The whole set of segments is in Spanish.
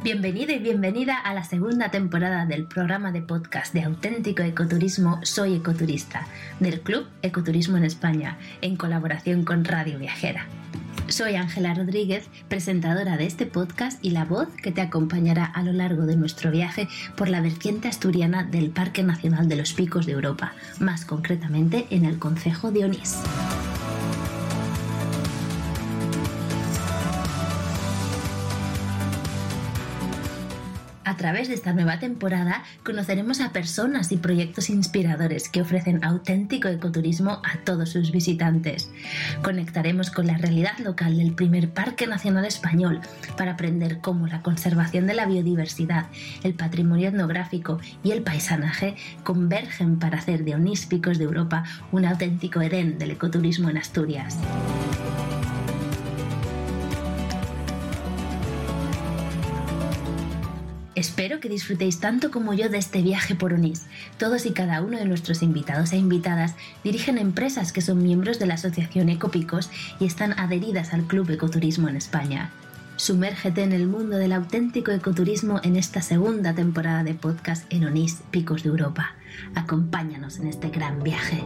Bienvenido y bienvenida a la segunda temporada del programa de podcast de auténtico ecoturismo Soy Ecoturista, del Club Ecoturismo en España, en colaboración con Radio Viajera. Soy Ángela Rodríguez, presentadora de este podcast y la voz que te acompañará a lo largo de nuestro viaje por la vertiente asturiana del Parque Nacional de los Picos de Europa, más concretamente en el concejo de Onís. A través de esta nueva temporada conoceremos a personas y proyectos inspiradores que ofrecen auténtico ecoturismo a todos sus visitantes. Conectaremos con la realidad local del primer Parque Nacional Español para aprender cómo la conservación de la biodiversidad, el patrimonio etnográfico y el paisaje convergen para hacer de Onís Picos de Europa un auténtico Edén del ecoturismo en Asturias. Espero que disfrutéis tanto como yo de este viaje por Onís. Todos y cada uno de nuestros invitados e invitadas dirigen empresas que son miembros de la asociación Ecopicos y están adheridas al Club Ecoturismo en España. Sumérgete en el mundo del auténtico ecoturismo en esta segunda temporada de podcast en Onís Picos de Europa. Acompáñanos en este gran viaje.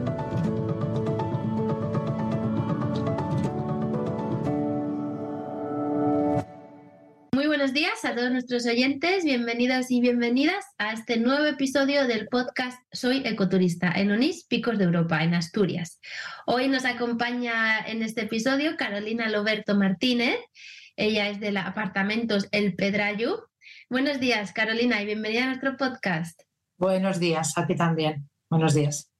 Buenos días a todos nuestros oyentes, bienvenidos y bienvenidas a este nuevo episodio del podcast Soy Ecoturista en Onís Picos de Europa, en Asturias. Hoy nos acompaña en este episodio Carolina Loberto Martínez, ella es de la Apartamentos El Pedrallu. Buenos días, Carolina, y bienvenida a nuestro podcast. Buenos días, a ti también. Buenos días.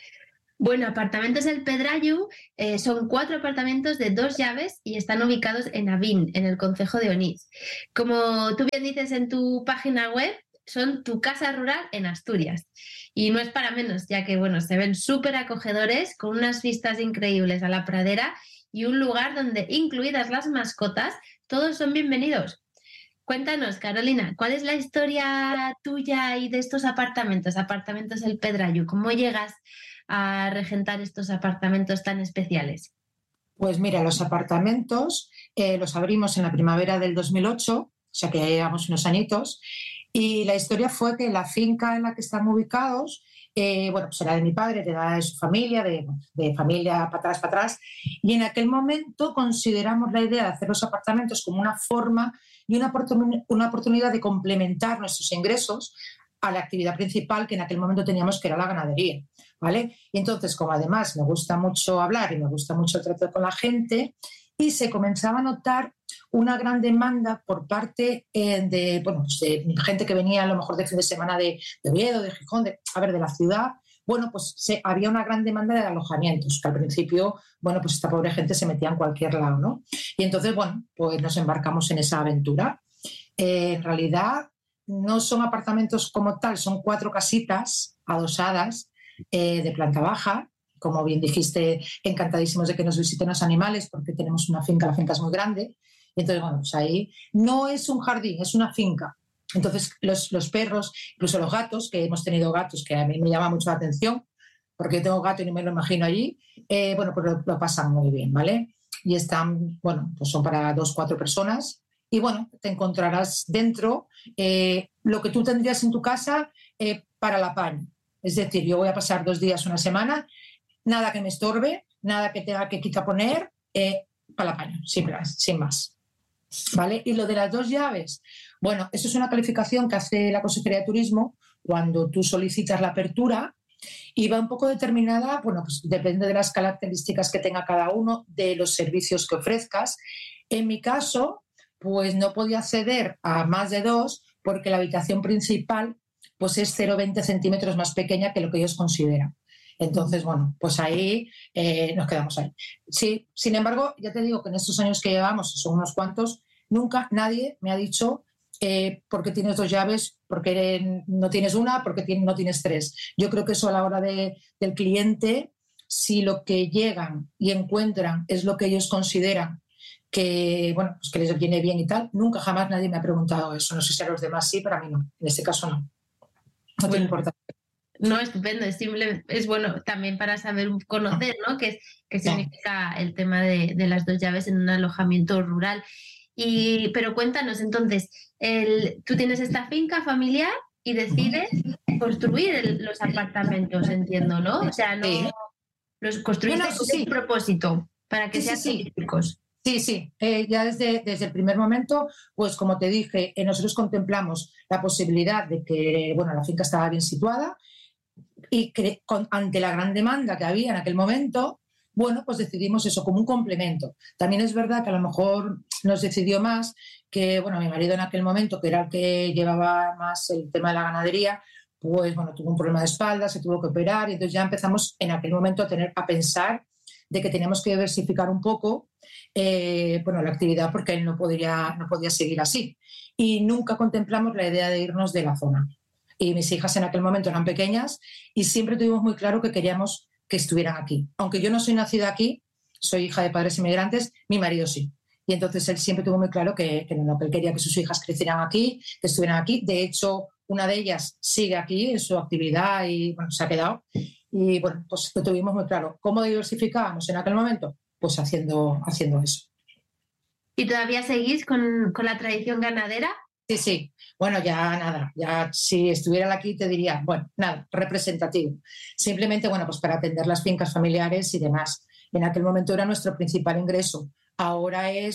Bueno, Apartamentos El Pedrallu son 4 apartamentos de 2 llaves y están ubicados en Avín, en el concejo de Onís. Como tú bien dices en tu página web, son tu casa rural en Asturias. Y no es para menos, ya que se ven súper acogedores, con unas vistas increíbles a la pradera y un lugar donde, incluidas las mascotas, todos son bienvenidos. Cuéntanos, Carolina, ¿cuál es la historia tuya y de estos apartamentos, Apartamentos El Pedrallu? ¿Cómo llegas a regentar estos apartamentos tan especiales? Pues mira, los apartamentos los abrimos en la primavera del 2008, o sea que ya llevamos unos añitos, y la historia fue que la finca en la que están ubicados, pues era de mi padre, de su familia, de familia para atrás, y en aquel momento consideramos la idea de hacer los apartamentos como una forma y una oportunidad de complementar nuestros ingresos a la actividad principal que en aquel momento teníamos, que era la ganadería, ¿vale? Y entonces, como además me gusta mucho hablar y me gusta mucho tratar con la gente, y se comenzaba a notar una gran demanda por parte de gente que venía a lo mejor de fin de semana de Oviedo, de Gijón, de la ciudad. Había una gran demanda de alojamientos, que al principio, esta pobre gente se metía en cualquier lado, ¿no? Y entonces, pues nos embarcamos en esa aventura. En realidad, no son apartamentos como tal, son 4 casitas adosadas de planta baja. Como bien dijiste, encantadísimos de que nos visiten los animales porque tenemos una finca, la finca es muy grande. Y entonces, ahí no es un jardín, es una finca. Entonces, los perros, incluso los gatos, que hemos tenido gatos, que a mí me llama mucho la atención, porque yo tengo gato y no me lo imagino allí, pues lo pasan muy bien, ¿vale? Y están, pues son para 2-4 personas. Y te encontrarás dentro lo que tú tendrías en tu casa para la apaño. Es decir, yo voy a pasar 2 días, una semana, nada que me estorbe, nada que tenga que quitar poner, para la apaño, sin más. ¿Vale? Y lo de las 2 llaves, eso es una calificación que hace la Consejería de Turismo cuando tú solicitas la apertura y va un poco determinada, pues depende de las características que tenga cada uno, de los servicios que ofrezcas. En mi caso, pues no podía acceder a más de 2 porque la habitación principal pues es 0,20 centímetros más pequeña que lo que ellos consideran. Entonces, pues ahí nos quedamos ahí. Sí, sin embargo, ya te digo que en estos años que llevamos, son unos cuantos, nunca nadie me ha dicho por qué tienes 2 llaves, por qué no tienes una, por qué no tienes 3. Yo creo que eso a la hora del cliente, si lo que llegan y encuentran es lo que ellos consideran que les viene bien y tal, nunca jamás nadie me ha preguntado eso. No sé si a los demás sí, pero a mí no. En este caso no. No tiene importancia. No, estupendo, es bueno también para saber conocer, ¿no? Qué significa el tema de las 2 llaves en un alojamiento rural. Pero cuéntanos entonces, tú tienes esta finca familiar y decides construir los apartamentos, entiendo, ¿no? O sea, no Sí. los construiste Bueno, con sí. un propósito, para que sean turísticos. Sí. Ya desde el primer momento, pues como te dije, nosotros contemplamos la posibilidad de que, bueno, la finca estaba bien situada y que ante la gran demanda que había en aquel momento, bueno, pues decidimos eso como un complemento. También es verdad que a lo mejor nos decidió más que, bueno, mi marido en aquel momento, que era el que llevaba más el tema de la ganadería, pues bueno, tuvo un problema de espalda, se tuvo que operar y entonces ya empezamos en aquel momento a pensar de que teníamos que diversificar un poco la actividad porque él no podía seguir así. Y nunca contemplamos la idea de irnos de la zona. Y mis hijas en aquel momento eran pequeñas y siempre tuvimos muy claro que queríamos que estuvieran aquí. Aunque yo no soy nacida aquí, soy hija de padres inmigrantes, mi marido sí. Y entonces él siempre tuvo muy claro que él quería que sus hijas crecieran aquí, que estuvieran aquí. De hecho, una de ellas sigue aquí en su actividad y bueno, se ha quedado. Y bueno, pues lo tuvimos muy claro. ¿Cómo diversificábamos en aquel momento? Pues haciendo eso. ¿Y todavía seguís con la tradición ganadera? Sí. Bueno, ya nada, ya si estuviera aquí te diría, bueno, nada, representativo. Simplemente, bueno, pues para atender las fincas familiares y demás. En aquel momento era nuestro principal ingreso. Ahora es,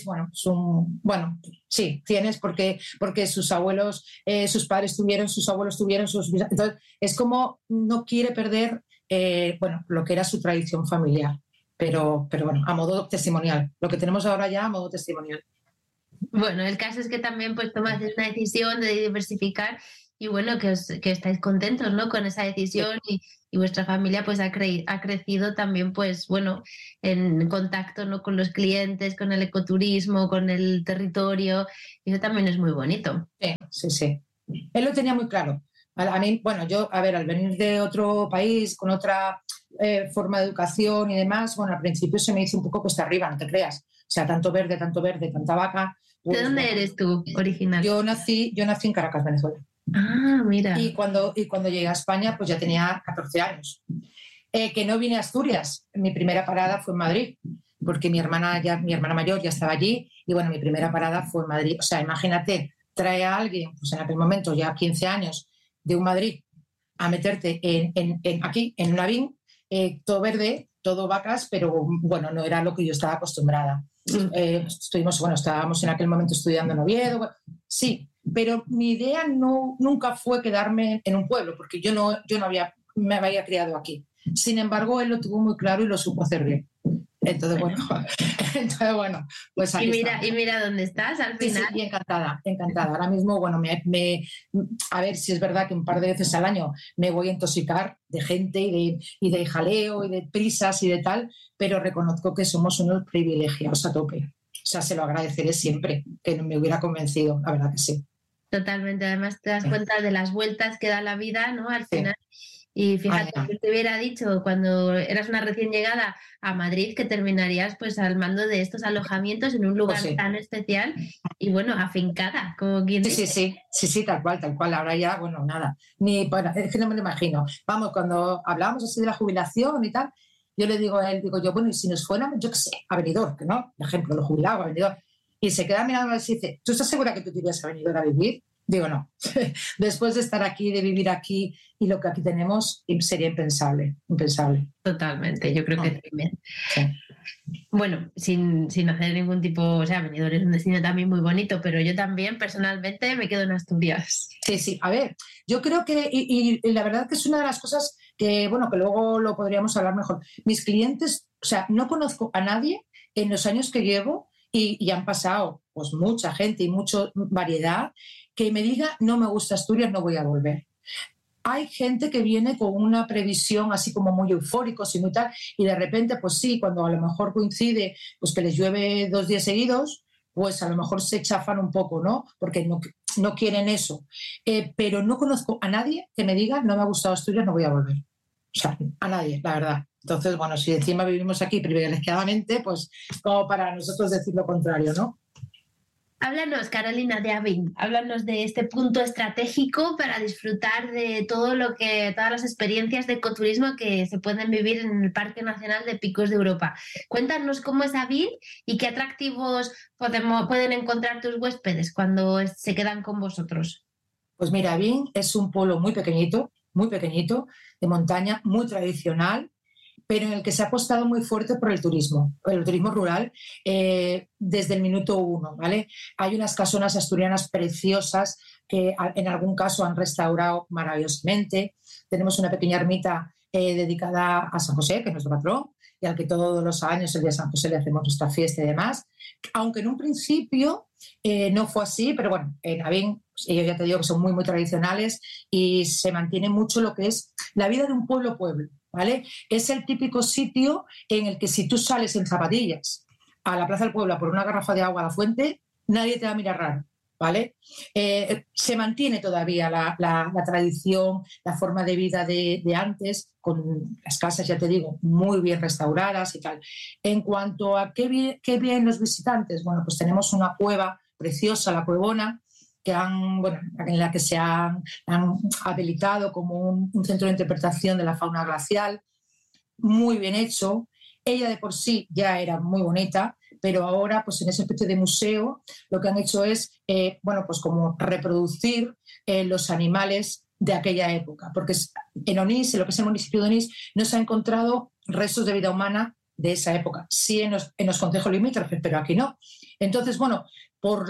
sí, tienes porque sus abuelos, sus padres tuvieron, sus abuelos tuvieron, entonces es como no quiere perder, lo que era su tradición familiar. Pero bueno, a modo testimonial. Lo que tenemos ahora ya a modo testimonial. Bueno, el caso es que también pues tomas una decisión de diversificar y bueno, que estáis contentos, ¿no? Con esa decisión y vuestra familia pues ha crecido también pues bueno, en contacto, ¿no? Con los clientes, con el ecoturismo, con el territorio, y eso también es muy bonito. Sí. Él lo tenía muy claro. A mí, bueno, yo, al venir de otro país, con otra forma de educación y demás, bueno, al principio se me hizo un poco cuesta arriba, no te creas. O sea, tanto verde, tanta vaca. Pues, ¿de dónde eres tú, original? Yo nací en Caracas, Venezuela. Ah, mira. Y cuando llegué a España, pues ya tenía 14 años. Que no vine a Asturias. Mi primera parada fue en Madrid, porque mi hermana mayor ya estaba allí y bueno, mi primera parada fue en Madrid. O sea, imagínate, trae a alguien, pues en aquel momento ya 15 años, de un Madrid a meterte aquí, en un avín, todo verde, todo vacas, pero bueno, no era lo que yo estaba acostumbrada. Estábamos en aquel momento estudiando en Oviedo, sí, pero mi idea nunca fue quedarme en un pueblo, porque yo no me había criado aquí. Sin embargo, él lo tuvo muy claro y lo supo hacer bien. Entonces, bueno, pues aquí y mira dónde estás al final. Sí, encantada. Ahora mismo, bueno, a ver si es verdad que un par de veces al año me voy a intoxicar de gente y de jaleo y de prisas y de tal, pero reconozco que somos unos privilegiados a tope. O sea, se lo agradeceré siempre, que me hubiera convencido, la verdad que sí. Totalmente, además te das cuenta de las vueltas que da la vida, ¿no? Al final. Y fíjate, yo te hubiera dicho cuando eras una recién llegada a Madrid que terminarías pues al mando de estos alojamientos en un lugar tan especial y bueno, afincada, como quien dice. Sí, tal cual. Ahora ya, bueno, nada. Es que no me lo imagino. Vamos, cuando hablábamos así de la jubilación y tal, yo le digo a él, bueno, y si nos fuéramos, yo qué sé, a Benidorm, que no, por ejemplo, los jubilados a Benidorm, y se queda mirando y dice, ¿tú estás segura que tú te irías a Benidorm a vivir? Digo, no. Después de estar aquí, de vivir aquí y lo que aquí tenemos, sería impensable. Totalmente, yo creo que también. Sí. Bueno, sin hacer ningún tipo, o sea, Benidorm es un destino también muy bonito, pero yo también personalmente me quedo en Asturias. Sí, a ver, yo creo que, y la verdad que es una de las cosas que, bueno, que luego lo podríamos hablar mejor. Mis clientes, o sea, no conozco a nadie en los años que llevo y han pasado pues mucha gente y mucha variedad que me diga, no me gusta Asturias, no voy a volver. Hay gente que viene con una previsión así como muy eufóricos y muy tal, y de repente, pues sí, cuando a lo mejor coincide pues que les llueve 2 días seguidos, pues a lo mejor se chafan un poco, ¿no? Porque no quieren eso. Pero no conozco a nadie que me diga, no me ha gustado Asturias, no voy a volver. O sea, a nadie, la verdad. Entonces, bueno, si encima vivimos aquí privilegiadamente, pues como para nosotros decir lo contrario, ¿no? Háblanos, Carolina, de Avín. Háblanos de este punto estratégico para disfrutar de todo todas las experiencias de ecoturismo que se pueden vivir en el Parque Nacional de Picos de Europa. Cuéntanos cómo es Avín y qué atractivos pueden encontrar tus huéspedes cuando se quedan con vosotros. Pues mira, Avín es un pueblo muy pequeñito, de montaña, muy tradicional, pero en el que se ha apostado muy fuerte por el turismo rural, desde el minuto uno, ¿vale? Hay unas casonas asturianas preciosas que en algún caso han restaurado maravillosamente. Tenemos una pequeña ermita dedicada a San José, que es nuestro patrón, y al que todos los años, el día de San José, le hacemos nuestra fiesta y demás. Aunque en un principio no fue así, pero bueno, en Avín, ellos ya te digo que son muy tradicionales y se mantiene mucho lo que es la vida de un pueblo, ¿vale? Es el típico sitio en el que si tú sales en zapatillas a la Plaza del Pueblo a por una garrafa de agua a la fuente, nadie te va a mirar raro, ¿vale? Se mantiene todavía la tradición, la forma de vida de antes, con las casas, ya te digo, muy bien restauradas y tal. En cuanto a qué bien los visitantes, bueno, pues tenemos una cueva preciosa, la Cuevona, en la que se han habilitado como un centro de interpretación de la fauna glacial, muy bien hecho. Ella de por sí ya era muy bonita, pero ahora, pues en esa especie de museo, lo que han hecho es, pues como reproducir los animales de aquella época, porque en Onís, en lo que es el municipio de Onís, no se han encontrado restos de vida humana de esa época, sí en los concejos limítrofes, pero aquí no. Entonces, bueno, por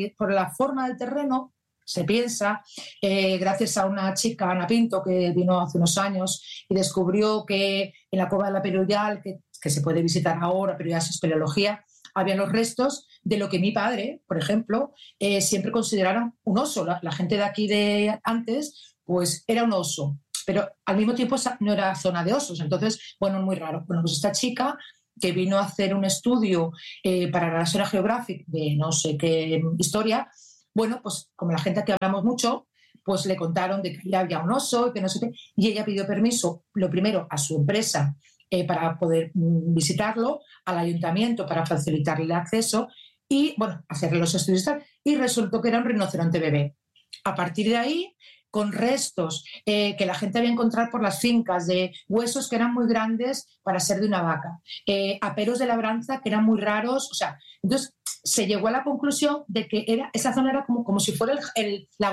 la forma del terreno, se piensa, gracias a una chica, Ana Pinto, que vino hace unos años y descubrió que en la cueva de la Peruyal, que se puede visitar ahora, pero ya es espeleología, había los restos de lo que mi padre, por ejemplo, siempre consideraron un oso. La gente de aquí de antes, pues era un oso, pero al mismo tiempo no era zona de osos. Entonces, bueno, muy raro. Bueno, pues esta chica que vino a hacer un estudio para la National Geographic de no sé qué historia, bueno, pues como la gente aquí hablamos mucho, pues le contaron de que ya había un oso y que no sé qué, y ella pidió permiso, lo primero, a su empresa para poder visitarlo, al ayuntamiento para facilitarle el acceso y, bueno, hacerle los estudios y tal, y resultó que era un rinoceronte bebé. A partir de ahí, con restos que la gente había encontrado por las fincas, de huesos que eran muy grandes para ser de una vaca, aperos de labranza que eran muy raros, o sea, entonces se llegó a la conclusión de que esa zona era como si fuera la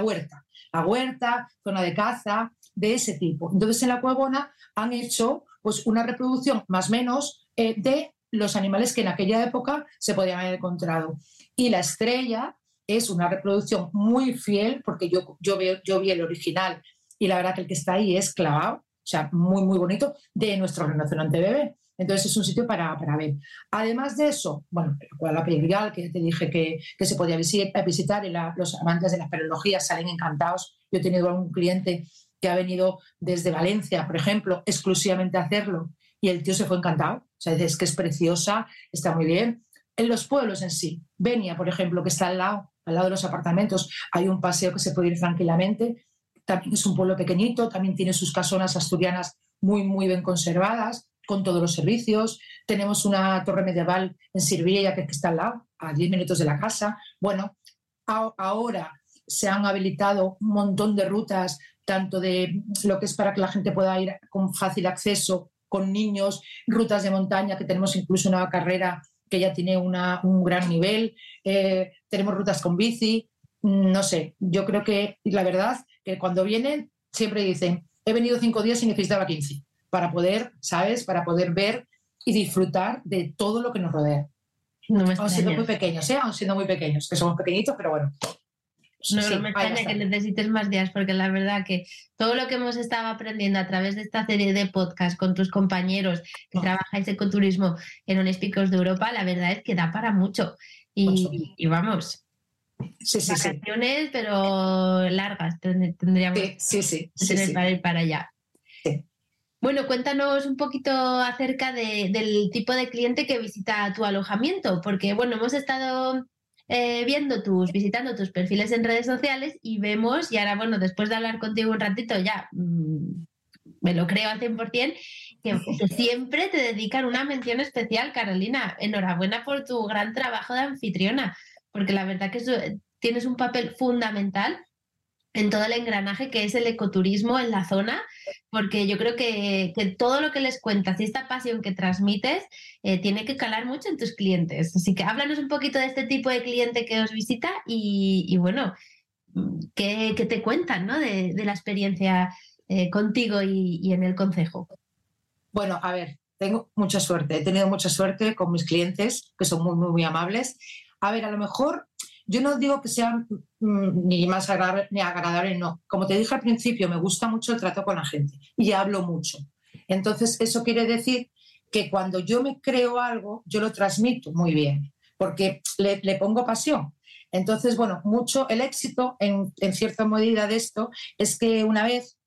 huerta, zona de caza, de ese tipo. Entonces en la Cuevona han hecho pues una reproducción más o menos de los animales que en aquella época se podían haber encontrado. Y la estrella es una reproducción muy fiel, porque yo vi el original y la verdad que el que está ahí es clavado, o sea, muy bonito, de nuestro rinoceronte bebé. Entonces es un sitio para ver. Además de eso, bueno, la Peruyal, que ya te dije que se podía visitar, y los amantes de la espeleología salen encantados. Yo he tenido algún cliente que ha venido desde Valencia, por ejemplo, exclusivamente a hacerlo, y el tío se fue encantado. O sea, es que es preciosa, está muy bien. En los pueblos en sí, Benia, por ejemplo, que está al lado de los apartamentos, hay un paseo que se puede ir tranquilamente. También es un pueblo pequeñito, también tiene sus casonas asturianas muy bien conservadas, con todos los servicios. Tenemos una torre medieval en Sirvilla que está al lado, a 10 minutos de la casa. Bueno, ahora se han habilitado un montón de rutas, tanto de lo que es para que la gente pueda ir con fácil acceso, con niños, rutas de montaña, que tenemos incluso una carrera que ya tiene un gran nivel, tenemos rutas con bici, no sé, yo creo que la verdad que cuando vienen siempre dicen, he venido 5 días y necesitaba 15 para poder, ¿sabes?, para poder ver y disfrutar de todo lo que nos rodea. Aún siendo muy pequeños, que somos pequeñitos, pero bueno. No me extraña que necesites más días, porque la verdad que todo lo que hemos estado aprendiendo a través de esta serie de podcasts con tus compañeros que trabajáis ecoturismo en Onís Picos de Europa, la verdad es que da para mucho. Y vamos, vacaciones, pero largas tendríamos para ir para allá. Sí. Bueno, cuéntanos un poquito acerca del tipo de cliente que visita tu alojamiento, porque bueno, hemos estado visitando tus perfiles en redes sociales y vemos, y ahora bueno, después de hablar contigo un ratito ya me lo creo al 100%, que siempre te dedican una mención especial, Carolina. Enhorabuena por tu gran trabajo de anfitriona, porque la verdad que tienes un papel fundamental en todo el engranaje que es el ecoturismo en la zona, porque yo creo que todo lo que les cuentas y esta pasión que transmites tiene que calar mucho en tus clientes. Así que háblanos un poquito de este tipo de cliente que os visita y bueno, ¿qué te cuentan, ¿no? de la experiencia contigo y en el concejo? Bueno, a ver, tengo mucha suerte. He tenido mucha suerte con mis clientes, que son muy, muy, muy amables. A ver, a lo mejor yo no digo que sean ni más agradable ni agradable, no. Como te dije al principio, me gusta mucho el trato con la gente y hablo mucho. Entonces, eso quiere decir que cuando yo me creo algo, yo lo transmito muy bien, porque le pongo pasión. Entonces, bueno, mucho el éxito en cierta medida de esto es que una vez,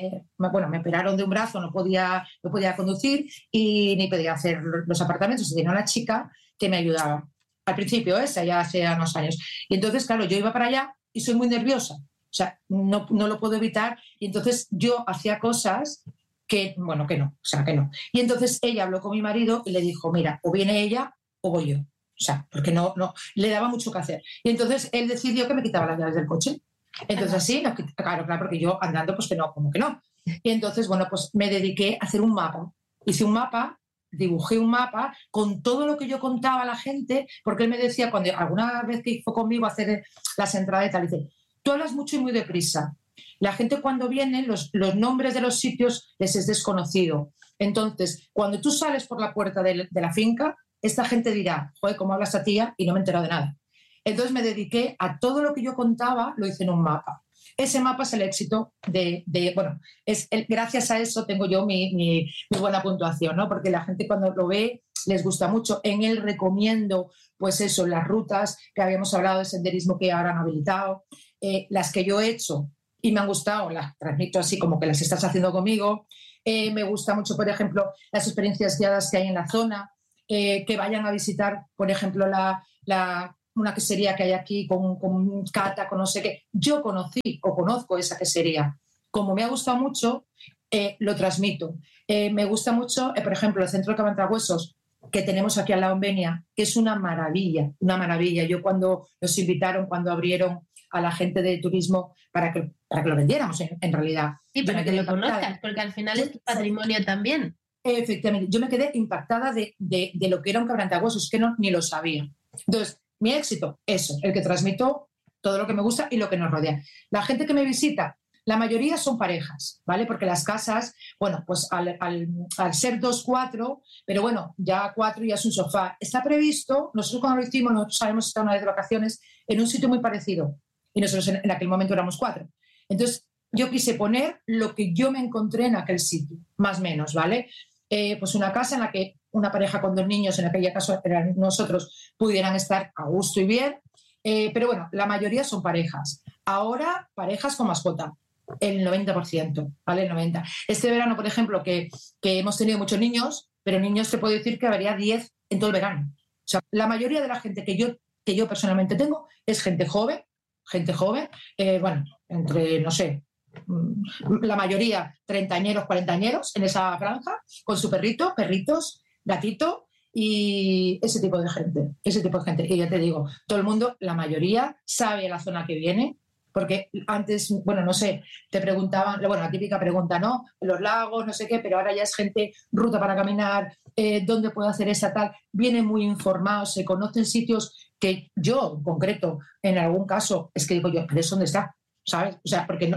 me operaron de un brazo, no podía conducir y ni podía hacer los apartamentos. Y tenía una chica que me ayudaba. Al principio, esa ya hace unos años. Y entonces, claro, yo iba para allá y soy muy nerviosa. O sea, no lo puedo evitar. Y entonces yo hacía cosas que no. O sea, que no. Y entonces ella habló con mi marido y le dijo, mira, o viene ella o voy yo. O sea, porque no, le daba mucho que hacer. Y entonces él decidió que me quitaba las llaves del coche. Entonces así, claro, porque yo andando, pues que no, como que no. Y entonces, bueno, pues me dediqué a hacer un mapa. Hice un mapa, dibujé un mapa con todo lo que yo contaba a la gente, porque él me decía, cuando alguna vez que fue conmigo a hacer las entradas y tal, dice, tú hablas mucho y muy deprisa. La gente cuando viene, los nombres de los sitios les es desconocido. Entonces, cuando tú sales por la puerta de la finca, esta gente dirá, joder, ¿cómo hablas a tía? Y no me he enterado de nada. Entonces me dediqué a todo lo que yo contaba, lo hice en un mapa. Ese mapa es el éxito gracias a eso tengo yo mi buena puntuación, ¿no? Porque la gente cuando lo ve les gusta mucho. En él recomiendo, pues eso, las rutas que habíamos hablado de senderismo que ahora han habilitado, las que yo he hecho y me han gustado, las transmito así como que las estás haciendo conmigo. Me gusta mucho, por ejemplo, las experiencias guiadas que hay en la zona, que vayan a visitar, por ejemplo, una quesería que hay aquí con cata, con no sé qué. Yo conozco esa quesería. Como me ha gustado mucho, lo transmito. Me gusta mucho, por ejemplo, el centro de Cabantahuesos que tenemos aquí al lado en Benia, que es una maravilla, una maravilla. Yo cuando nos invitaron, cuando abrieron a la gente de turismo para que lo vendiéramos en realidad. Sí, para que lo conozcas, porque al final es tu patrimonio también. Efectivamente, yo me quedé impactada de lo que era un quebrantahuesos, que ni lo sabía. Entonces, mi éxito, eso, el que transmito todo lo que me gusta y lo que nos rodea. La gente que me visita, la mayoría son parejas, ¿vale? Porque las casas, bueno, pues al ser 2, 4, pero bueno, ya 4 ya es un sofá. Está previsto, nosotros cuando lo hicimos, nosotros habíamos estado una vez de vacaciones en un sitio muy parecido y nosotros en aquel momento éramos 4. Entonces, yo quise poner lo que yo me encontré en aquel sitio, más o menos, ¿vale? Pues una casa en la que una pareja con 2 niños, en aquella caso eran nosotros, pudieran estar a gusto y bien. Pero bueno, la mayoría son parejas. Ahora, parejas con mascota, el 90%, ¿vale? El 90%. Este verano, por ejemplo, que hemos tenido muchos niños, pero niños te puedo decir que habría 10 en todo el verano. O sea, la mayoría de la gente que yo personalmente tengo es gente joven, bueno, entre, no sé, la mayoría treintañeros, cuarentañeros en esa franja, con su perritos, gatito y ese tipo de gente. Y ya te digo, todo el mundo, la mayoría, sabe la zona que viene, porque antes, bueno, no sé, te preguntaban, bueno, la típica pregunta, ¿no? Los lagos, no sé qué, pero ahora ya es gente, ruta para caminar, dónde puedo hacer esa tal, vienen muy informados, se conocen sitios que yo, en concreto, en algún caso, es que digo yo, ¿pero eso dónde está? ¿Sabes? O sea, porque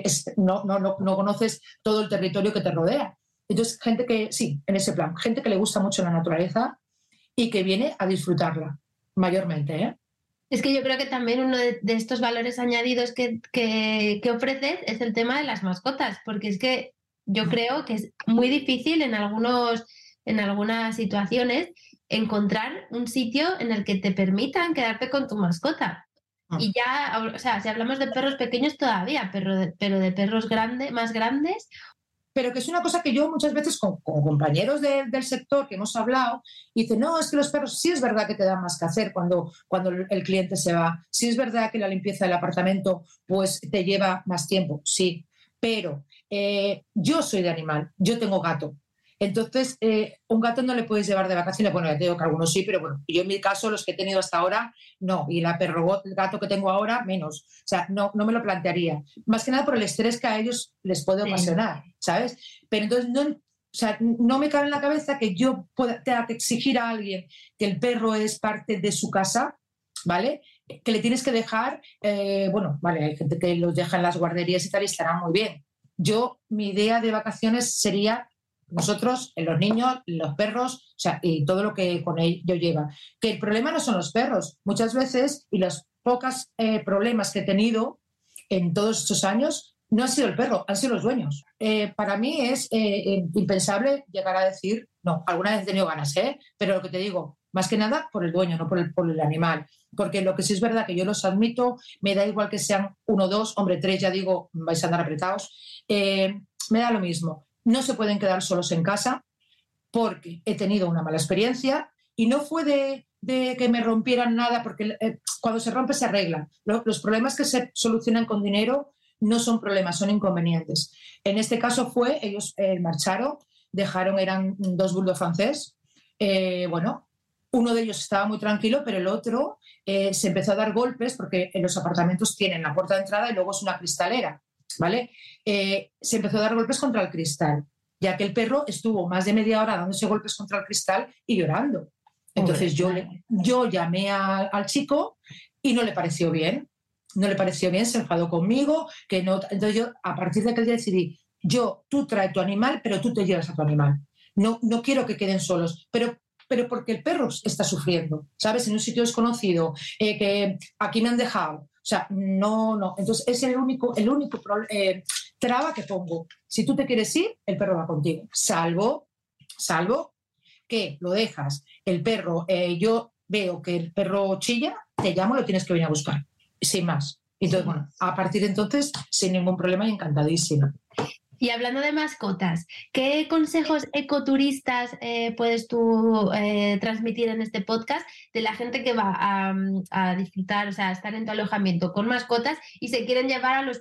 no conoces todo el territorio que te rodea. Entonces, gente que, sí, en ese plan, gente que le gusta mucho la naturaleza y que viene a disfrutarla, mayormente, ¿eh? Es que yo creo que también uno de estos valores añadidos que ofreces es el tema de las mascotas, porque es que yo creo que es muy difícil en algunas situaciones encontrar un sitio en el que te permitan quedarte con tu mascota. Y ya, o sea, si hablamos de perros pequeños todavía, pero de perros más grandes. Pero que es una cosa que yo muchas veces con compañeros del sector que hemos hablado, dicen, no, es que los perros sí es verdad que te dan más que hacer cuando el cliente se va. Sí es verdad que la limpieza del apartamento pues te lleva más tiempo, sí. Pero yo soy de animal, yo tengo gato. Entonces, un gato no le puedes llevar de vacaciones. Bueno, ya te digo que algunos sí, pero bueno, yo en mi caso, los que he tenido hasta ahora, no. Y el gato que tengo ahora, menos. O sea, no me lo plantearía. Más que nada por el estrés que a ellos les puede ocasionar, ¿sabes? Pero entonces, no me cabe en la cabeza que yo tenga que exigir a alguien que el perro es parte de su casa, ¿vale? Que le tienes que dejar, bueno, vale, hay gente que los deja en las guarderías y tal y estará muy bien. Mi idea de vacaciones sería nosotros, los niños, los perros, o sea, y todo lo que con ello lleva. Que el problema no son los perros. Muchas veces, y los pocos problemas que he tenido en todos estos años, no ha sido el perro, han sido los dueños. Para mí es impensable llegar a decir, no, alguna vez he tenido ganas, pero lo que te digo, más que nada por el dueño, no por el animal. Porque lo que sí es verdad que yo los admito, me da igual que sean 1 o 2, hombre, 3 ya digo, vais a andar apretados, me da lo mismo. No se pueden quedar solos en casa porque he tenido una mala experiencia y no fue de que me rompieran nada, porque cuando se rompe se arregla. Los problemas que se solucionan con dinero no son problemas, son inconvenientes. En este caso ellos marcharon, eran 2 bulldogs francés. Bueno, uno de ellos estaba muy tranquilo, pero el otro se empezó a dar golpes, porque en los apartamentos tienen la puerta de entrada y luego es una cristalera, ¿vale? Se empezó a dar golpes contra el cristal, ya que el perro estuvo más de media hora dándose golpes contra el cristal y llorando. Entonces yo llamé al chico y no le pareció bien. No le pareció bien, se enfadó conmigo. Entonces yo, a partir de aquel día, decidí, tú trae tu animal, pero tú te llevas a tu animal. No quiero que queden solos, pero porque el perro está sufriendo, ¿sabes? En un sitio desconocido, que aquí me han dejado. O sea, no. Entonces, es el único traba que pongo. Si tú te quieres ir, el perro va contigo. Salvo que lo dejas. El perro, yo veo que el perro chilla, te llamo, lo tienes que venir a buscar. Sin más. Entonces, bueno, a partir de entonces, sin ningún problema y encantadísima. Y hablando de mascotas, ¿qué consejos ecoturistas puedes tú transmitir en este podcast de la gente que va a disfrutar, o sea, a estar en tu alojamiento con mascotas y se quieren llevar